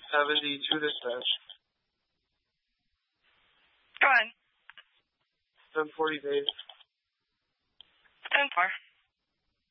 70 to dispatch. Go ahead. 1040 days. 10-4.